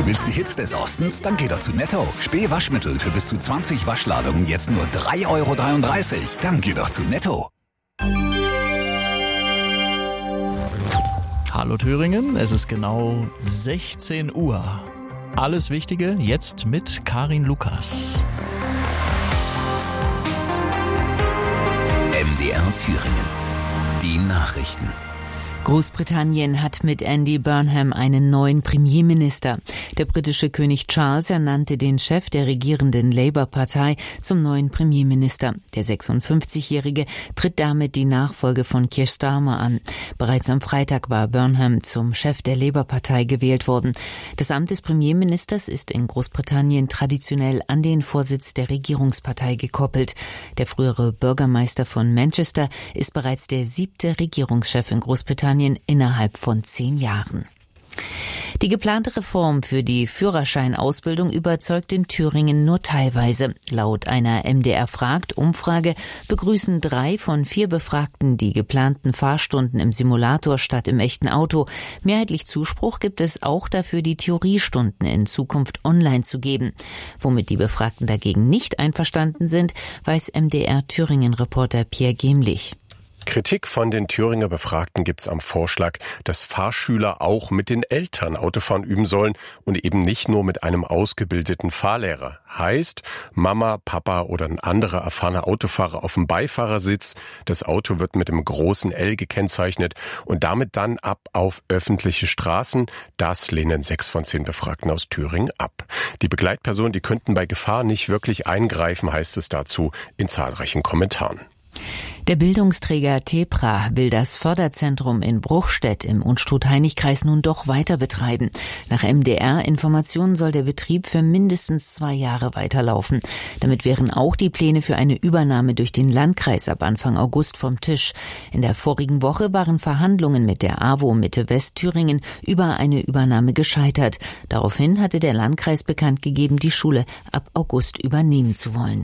Willst die Hits des Ostens? Dann geh doch zu Netto. Spee Waschmittel für bis zu 20 Waschladungen jetzt nur 3,33 €. Dann geh doch zu Netto. Hallo Thüringen, es ist genau 16 Uhr. Alles Wichtige jetzt mit Karin Lukas. MDR Thüringen. Die Nachrichten. Großbritannien hat mit Andy Burnham einen neuen Premierminister. Der britische König Charles ernannte den Chef der regierenden Labour-Partei zum neuen Premierminister. Der 56-Jährige tritt damit die Nachfolge von Keir Starmer an. Bereits am Freitag war Burnham zum Chef der Labour-Partei gewählt worden. Das Amt des Premierministers ist in Großbritannien traditionell an den Vorsitz der Regierungspartei gekoppelt. Der frühere Bürgermeister von Manchester ist bereits der 7. Regierungschef in Großbritannien innerhalb von 10 Jahren. Die geplante Reform für die Führerscheinausbildung überzeugt in Thüringen nur teilweise. Laut einer MDR Fragt-Umfrage begrüßen 3 von 4 Befragten die geplanten Fahrstunden im Simulator statt im echten Auto. Mehrheitlich Zuspruch gibt es auch dafür, die Theoriestunden in Zukunft online zu geben. Womit die Befragten dagegen nicht einverstanden sind, weiß MDR Thüringen-Reporter Pierre Gemlich. Kritik von den Thüringer Befragten gibt's am Vorschlag, dass Fahrschüler auch mit den Eltern Autofahren üben sollen und eben nicht nur mit einem ausgebildeten Fahrlehrer. Heißt, Mama, Papa oder ein anderer erfahrener Autofahrer auf dem Beifahrersitz. Das Auto wird mit einem großen L gekennzeichnet und damit dann ab auf öffentliche Straßen. Das lehnen 6 von 10 Befragten aus Thüringen ab. Die Begleitpersonen, die könnten bei Gefahr nicht wirklich eingreifen, heißt es dazu in zahlreichen Kommentaren. Der Bildungsträger TEPRA will das Förderzentrum in Bruchstedt im Unstrut-Heinig-Kreis nun doch weiter betreiben. Nach MDR-Informationen soll der Betrieb für mindestens 2 Jahre weiterlaufen. Damit wären auch die Pläne für eine Übernahme durch den Landkreis ab Anfang August vom Tisch. In der vorigen Woche waren Verhandlungen mit der AWO Mitte Westthüringen über eine Übernahme gescheitert. Daraufhin hatte der Landkreis bekannt gegeben, die Schule ab August übernehmen zu wollen.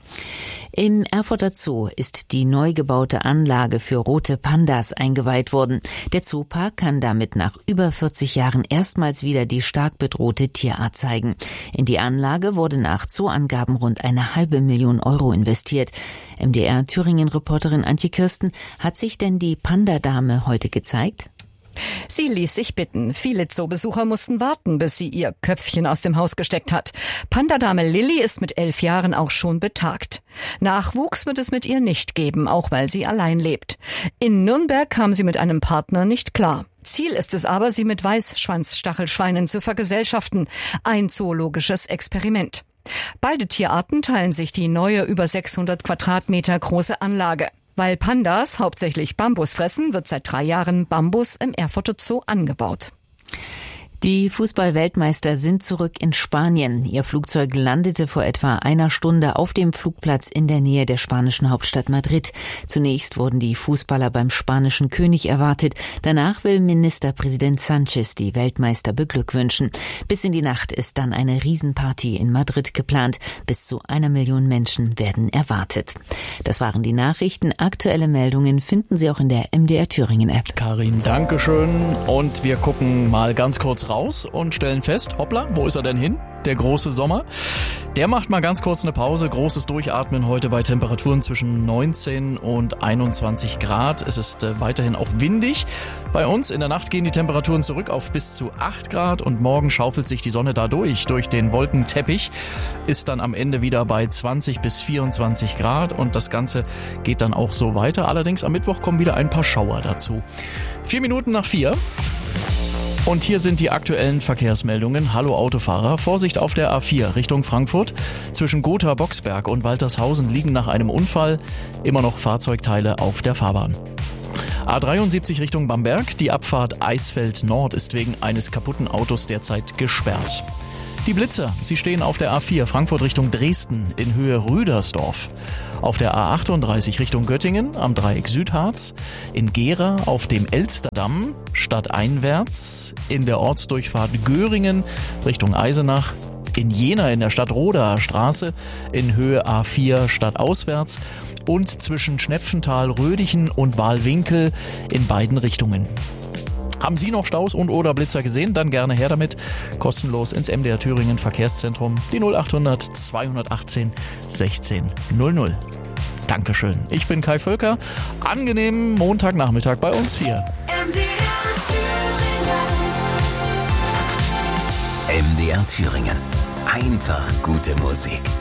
Im Erfurter Zoo ist die neu gebaute Anlage für rote Pandas eingeweiht worden. Der Zoopark kann damit nach über 40 Jahren erstmals wieder die stark bedrohte Tierart zeigen. In die Anlage wurde nach Zooangaben rund 500.000 € investiert. MDR Thüringen-Reporterin Antje Kirsten, hat sich denn die Pandadame heute gezeigt? Sie ließ sich bitten. Viele Zoobesucher mussten warten, bis sie ihr Köpfchen aus dem Haus gesteckt hat. Pandadame Lilly ist mit 11 Jahren auch schon betagt. Nachwuchs wird es mit ihr nicht geben, auch weil sie allein lebt. In Nürnberg kam sie mit einem Partner nicht klar. Ziel ist es aber, sie mit Weißschwanzstachelschweinen zu vergesellschaften. Ein zoologisches Experiment. Beide Tierarten teilen sich die neue, über 600 Quadratmeter große Anlage. Weil Pandas hauptsächlich Bambus fressen, wird seit 3 Jahren Bambus im Erfurter Zoo angebaut. Die Fußball-Weltmeister sind zurück in Spanien. Ihr Flugzeug landete vor etwa einer Stunde auf dem Flugplatz in der Nähe der spanischen Hauptstadt Madrid. Zunächst wurden die Fußballer beim spanischen König erwartet. Danach will Ministerpräsident Sánchez die Weltmeister beglückwünschen. Bis in die Nacht ist dann eine Riesenparty in Madrid geplant. Bis zu 1 Million Menschen werden erwartet. Das waren die Nachrichten. Aktuelle Meldungen finden Sie auch in der MDR Thüringen-App. Karin, Dankeschön. Und wir gucken mal ganz kurz raus und stellen fest, hoppla, wo ist er denn hin? Der große Sommer. Der macht mal ganz kurz eine Pause. Großes Durchatmen heute bei Temperaturen zwischen 19 und 21 Grad. Es ist weiterhin auch windig. Bei uns in der Nacht gehen die Temperaturen zurück auf bis zu 8 Grad und morgen schaufelt sich die Sonne da durch den Wolkenteppich. Ist dann am Ende wieder bei 20 bis 24 Grad und das Ganze geht dann auch so weiter. Allerdings am Mittwoch kommen wieder ein paar Schauer dazu. 4 Minuten nach 4. Und hier sind die aktuellen Verkehrsmeldungen. Hallo Autofahrer, Vorsicht auf der A4 Richtung Frankfurt. Zwischen Gotha-Boxberg und Waltershausen liegen nach einem Unfall immer noch Fahrzeugteile auf der Fahrbahn. A73 Richtung Bamberg. Die Abfahrt Eisfeld Nord ist wegen eines kaputten Autos derzeit gesperrt. Die Blitzer, sie stehen auf der A4 Frankfurt Richtung Dresden in Höhe Rüdersdorf. Auf der A38 Richtung Göttingen am Dreieck Südharz. In Gera auf dem Elsterdamm stadteinwärts. In der Ortsdurchfahrt Göringen Richtung Eisenach. In Jena in der Stadtrodaer Straße in Höhe A4 stadtauswärts. Und zwischen Schnepfenthal, Rödichen und Wahlwinkel in beiden Richtungen. Haben Sie noch Staus und oder Blitzer gesehen? Dann gerne her damit. Kostenlos ins MDR Thüringen Verkehrszentrum. Die 0800 218 16 00. Dankeschön. Ich bin Kai Völker. Angenehmen Montagnachmittag bei uns hier. MDR Thüringen. Einfach gute Musik.